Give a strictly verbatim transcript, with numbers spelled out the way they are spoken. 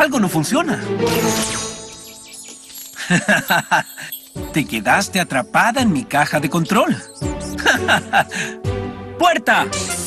Algo no funciona. Te quedaste atrapada en mi caja de control. ¡Puerta!